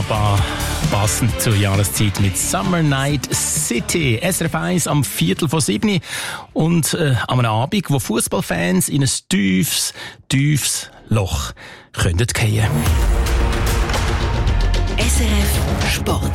wunderbar passend zur Jahreszeit mit Summer Night City. SRF 1 am 6:45 und an einem Abend, wo Fußballfans in ein tiefes Loch fallen können. SRF Sport.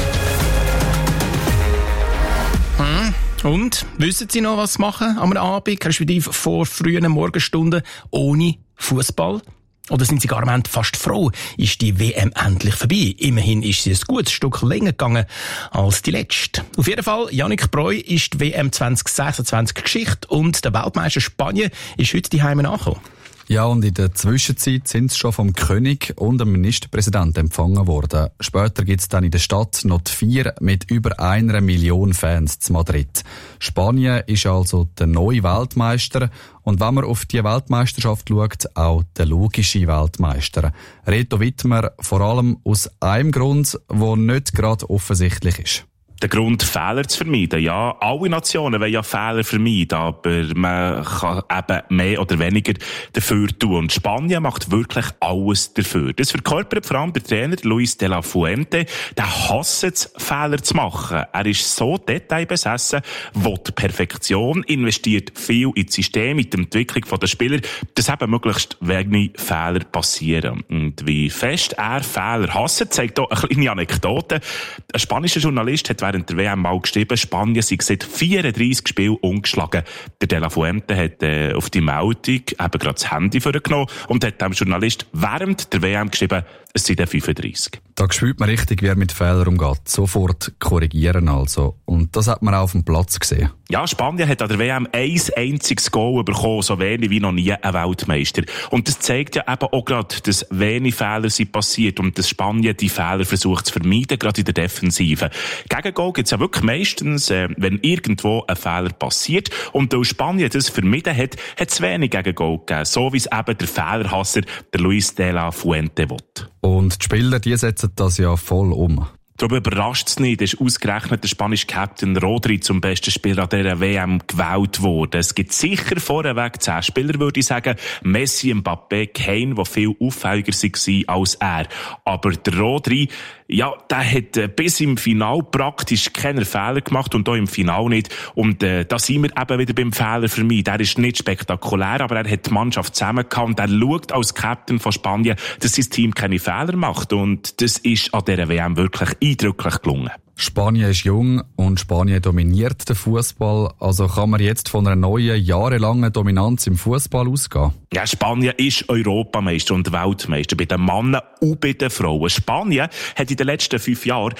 Und wissen Sie noch, was machen am Abend, respektive vor frühen Morgenstunden ohne Fußball? Oder sind Sie gar am Ende fast froh, ist die WM endlich vorbei? Immerhin ist sie ein gutes Stück länger gegangen als die letzte. Auf jeden Fall, Yannick Breu ist die WM 2026 Geschichte und der Weltmeister Spanien ist heute daheim angekommen. Ja, und in der Zwischenzeit sind sie schon vom König und dem Ministerpräsidenten empfangen worden. Später gibt es dann in der Stadt noch die Feier mit über 1 Million Fans zu Madrid. Spanien ist also der neue Weltmeister und wenn man auf die Weltmeisterschaft schaut, auch der logische Weltmeister. Reto Wittmer vor allem aus einem Grund, der nicht gerade offensichtlich ist. Der Grund, Fehler zu vermeiden. Ja, alle Nationen wollen ja Fehler vermeiden, aber man kann eben mehr oder weniger dafür tun. Und Spanien macht wirklich alles dafür. Das verkörpert vor allem der Trainer Luis de la Fuente. Der hasst es, Fehler zu machen. Er ist so detailbesessen, will Perfektion, investiert viel ins System, in die Entwicklung der Spieler, dass eben möglichst wenig Fehler passieren. Und wie fest er Fehler hasst, zeigt auch eine kleine Anekdote. Ein spanischer Journalist hat während der WM mal geschrieben, Spanien sei seit 34 Spielen ungeschlagen. Der De La Fuente hat auf die Meldung eben gerade das Handy vorgenommen und hat dem Journalist während der WM geschrieben, es sind 35. Da spürt man richtig, wie er mit Fehlern umgeht. Sofort korrigieren also. Und das hat man auch auf dem Platz gesehen. Ja, Spanien hat an der WM ein einziges Goal bekommen, so wenig wie noch nie ein Weltmeister. Und das zeigt ja eben auch gerade, dass wenig Fehler sind passiert und dass Spanien die Fehler versucht zu vermeiden, gerade in der Defensive. Gegengoal gibt es ja wirklich meistens, wenn irgendwo ein Fehler passiert. Und weil Spanien das vermieden hat, hat es wenig Gegengoal gegeben. So wie es eben der Fehlerhasser, der Luis de la Fuente, will. Und die Spieler, die setzen das ja voll um. Darum überrascht es nicht, ist ausgerechnet der spanische Captain Rodri zum besten Spieler an dieser WM gewählt worden. Es gibt sicher vorweg 10 Spieler, würde ich sagen. Messi, Mbappé, Kane, die viel auffälliger waren als er. Aber der Rodri, ja, der hat bis im Final praktisch keine Fehler gemacht und auch im Final nicht. Und da sind wir eben wieder beim Fehler vermeiden. Er ist nicht spektakulär, aber er hat die Mannschaft zusammengehauen und er schaut als Captain von Spanien, dass sein Team keine Fehler macht. Und das ist an dieser WM wirklich eindrücklich gelungen. Spanien ist jung und Spanien dominiert den Fußball. Also kann man jetzt von einer neuen, jahrelangen Dominanz im Fußball ausgehen? Ja, Spanien ist Europameister und Weltmeister bei den Männern und bei den Frauen. Spanien hat in den letzten 5 Jahren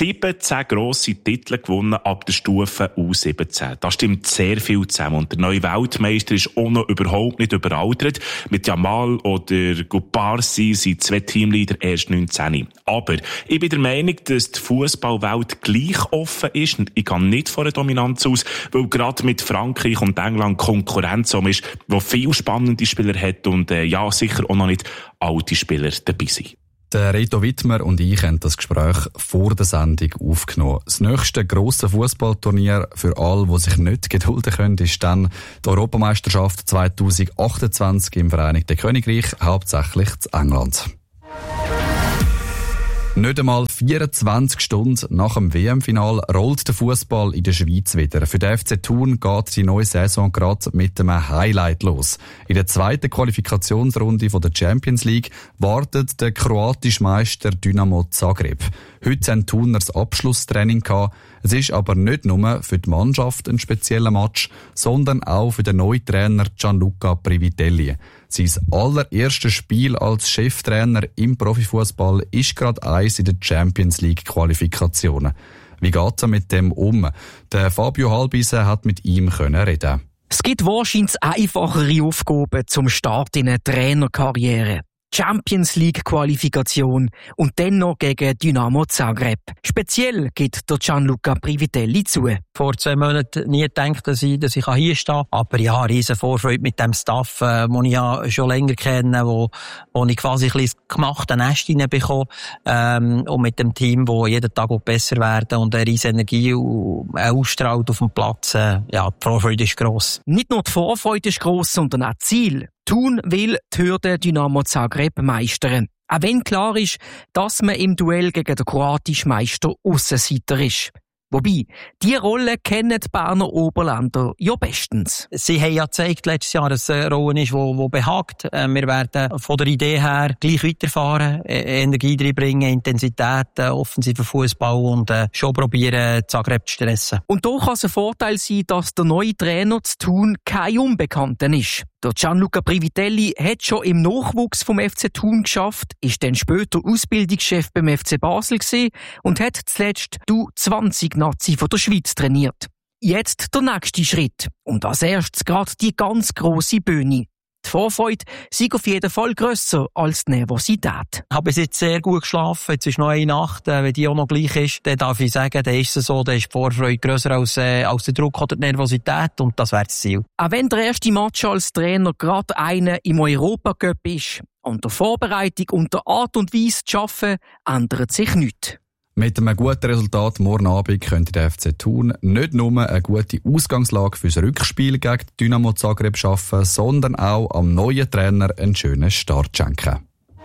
17 grosse Titel gewonnen ab der Stufe U17. Da stimmt sehr viel zusammen. Und der neue Weltmeister ist auch noch überhaupt nicht überaltert. Mit Yamal oder Guparsi sind 2 Teamleader erst 19. Aber ich bin der Meinung, dass die Fußballwelt gleich offen ist. Ich gehe nicht von einer Dominanz aus, weil gerade mit Frankreich und England Konkurrenz ist, die viel spannende Spieler hat und ja, sicher auch noch nicht alte Spieler dabei sind. Der Reto Wittmer und ich haben das Gespräch vor der Sendung aufgenommen. Das nächste grosse Fußballturnier für alle, die sich nicht gedulden können, ist dann die Europameisterschaft 2028 im Vereinigten Königreich, hauptsächlich in England. Nicht einmal 24 Stunden nach dem WM-Final rollt der Fußball in der Schweiz wieder. Für den FC Thun geht die neue Saison gerade mit einem Highlight los. In der zweiten Qualifikationsrunde der Champions League wartet der kroatische Meister Dynamo Zagreb. Heute haben Thuner das Abschlusstraining gehabt. Es ist aber nicht nur für die Mannschaft ein spezieller Match, sondern auch für den neuen Trainer Gianluca Privitelli. Sein allererstes Spiel als Cheftrainer im Profifußball ist gerade eins in den Champions League Qualifikationen. Wie geht's mit dem um? Der Fabio Halbise hat mit ihm reden. Es gibt wahrscheinlich einfachere Aufgaben zum Start in eine Trainerkarriere. Champions League Qualifikation und dann noch gegen Dynamo Zagreb. Speziell gibt der Gianluca Privitelli zu. Vor 2 Monaten nie gedacht, dass ich hier stehen kann. Aber ja, riesen Vorfreude mit dem Staff, den ich ja schon länger kenne, wo ich quasi ein bisschen gemachte Nest reinbekomme, und mit dem Team, das jeden Tag besser werden und eine riesen Energie ausstrahlt auf dem Platz. Ja, die Vorfreude ist gross. Nicht nur die Vorfreude ist gross, sondern auch das Ziel. Thun will die Hürde Dynamo Zagreb meistern. Auch wenn klar ist, dass man im Duell gegen den kroatischen Meister Aussenseiter ist. Wobei, diese Rolle kennen die Berner Oberländer ja bestens. Sie haben ja gezeigt letztes Jahr, dass es eine Rolle ist, die behagt. Wir werden von der Idee her gleich weiterfahren, Energie reinbringen, Intensität, offensiver Fußball und schon probieren, Zagreb zu stressen. Und da kann es ein Vorteil sein, dass der neue Trainer zu Thun kein Unbekannter ist. Der Gianluca Privitelli hat schon im Nachwuchs vom FC Thun geschafft, ist dann später Ausbildungschef beim FC Basel gewesen und hat zuletzt die U20-Nazi von der Schweiz trainiert. Jetzt der nächste Schritt und als erstes gerade die ganz grosse Bühne. Die Vorfreude sei auf jeden Fall grösser als die Nervosität. Ich habe bis jetzt sehr gut geschlafen. Jetzt ist noch eine Nacht. Wenn die auch noch gleich ist, dann darf ich sagen, dann ist es so, dann ist die Vorfreude grösser als der Druck oder die Nervosität. Und das wäre das Ziel. Auch wenn der erste Match als Trainer gerade einer im Europacup ist, an der Vorbereitung und der Art und Weise zu arbeiten, ändert sich nichts. Mit einem guten Resultat morgen Abend könnte der FC Thun nicht nur eine gute Ausgangslage fürs Rückspiel gegen Dynamo Zagreb schaffen, sondern auch am neuen Trainer einen schönen Start schenken.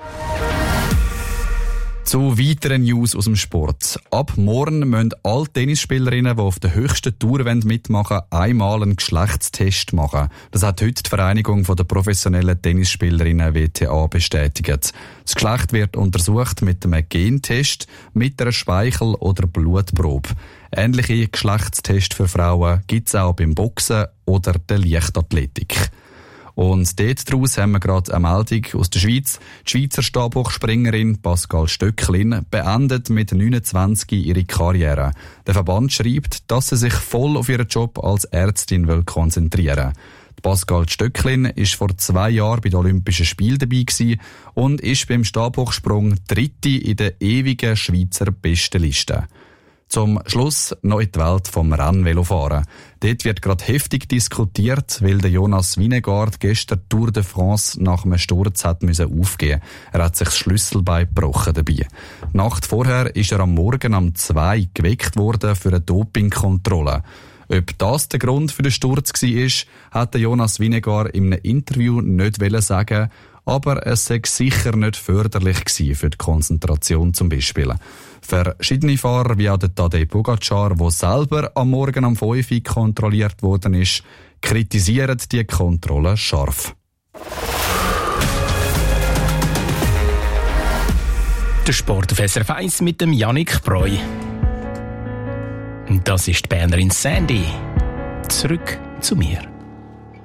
Zu weiteren News aus dem Sport. Ab morgen müssen alle Tennisspielerinnen, die auf der höchsten Tour mitmachen wollen, einmal einen Geschlechtstest machen. Das hat heute die Vereinigung der professionellen Tennisspielerinnen WTA bestätigt. Das Geschlecht wird untersucht mit einem Gentest, mit einer Speichel- oder Blutprobe. Ähnliche Geschlechtstests für Frauen gibt es auch beim Boxen oder der Leichtathletik. Und dort daraus haben wir gerade eine Meldung aus der Schweiz. Die Schweizer Stabhochspringerin Pascal Stöcklin beendet mit 29 ihre Karriere. Der Verband schreibt, dass sie sich voll auf ihren Job als Ärztin konzentrieren will. Pascal Stöcklin ist vor 2 Jahren bei den Olympischen Spielen dabei gewesen und ist beim Stabhochsprung Dritte in der ewigen Schweizer Bestenliste. Zum Schluss noch in die Welt vom Rennvelofahren. Dort wird gerade heftig diskutiert, weil der Jonas Vingegaard gestern Tour de France nach einem Sturz hat aufgeben. Er hat sich das Schlüsselbein gebrochen dabei. Die Nacht vorher ist er am Morgen um 2 geweckt worden für eine Dopingkontrolle. Ob das der Grund für den Sturz war, hat der Jonas Vingegaard in einem Interview nicht sagen, aber es sei sicher nicht förderlich gewesen für die Konzentration zum Beispiel. Verschiedene Fahrer, wie auch der Tadej Pogacar, der selber am Morgen um 5 Uhr kontrolliert worden ist, kritisieren die Kontrolle scharf. Der Sport auf SRF 1 mit dem Yannick Breu. Das ist die Bernerin Sandy. Zurück zu mir.